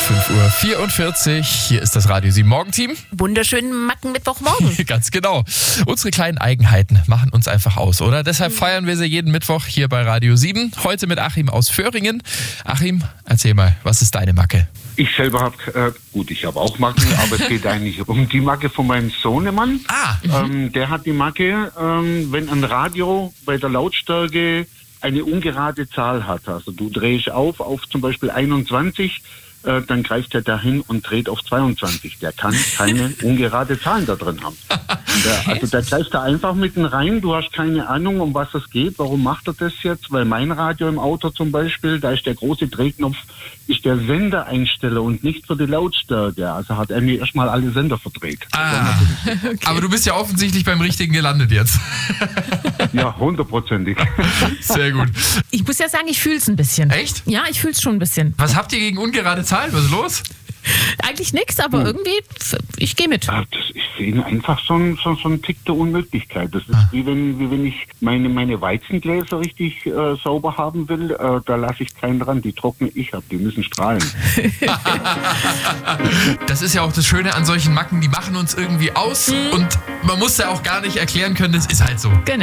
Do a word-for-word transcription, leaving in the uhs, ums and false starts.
fünf Uhr vierundvierzig. Hier ist das Radio sieben Morgenteam. Wunderschönen Macken-Mittwochmorgen. Ganz genau. Unsere kleinen Eigenheiten machen uns einfach aus, oder? Deshalb feiern wir sie jeden Mittwoch hier bei Radio sieben. Heute mit Achim aus Föhringen. Achim, erzähl mal, was ist deine Macke? Ich selber habe, äh, gut, ich habe auch Macken, aber es geht eigentlich um die Macke von meinem Sohnemann. Ah. Ähm, der hat die Macke, ähm, wenn ein Radio bei der Lautstärke eine ungerade Zahl hat. Also du drehst auf, auf zum Beispiel einundzwanzig, äh, dann greift er dahin und dreht auf zweiundzwanzig. Der kann keine ungerade Zahlen da drin haben. Der, also der greift da einfach mitten rein, du hast keine Ahnung, um was es geht, warum macht er das jetzt? Weil mein Radio im Auto zum Beispiel, da ist der große Drehknopf, ist der Sendereinsteller und nicht für die Lautstärke. Also hat er mir erstmal alle Sender verdreht. Ah. Okay. Aber du bist ja offensichtlich beim Richtigen gelandet jetzt. Ja, hundertprozentig. Sehr gut. Ich muss ja sagen, ich fühle es ein bisschen. Echt? Ja, ich fühle es schon ein bisschen. Was habt ihr gegen ungerade Zahlen? Was ist los? Eigentlich nichts, aber irgendwie, ich gehe mit. Ja, das ist für ihn einfach so ein, so, so ein Tick der Unmöglichkeit. Das ist Ah. wie wenn, wie wenn ich meine, meine Weizengläser richtig äh, sauber haben will. Äh, da lasse ich keinen dran. Die trockne ich ab. Die müssen strahlen. Das ist ja auch das Schöne an solchen Macken, die machen uns irgendwie aus und man muss ja auch gar nicht erklären können, das ist halt so. Genau.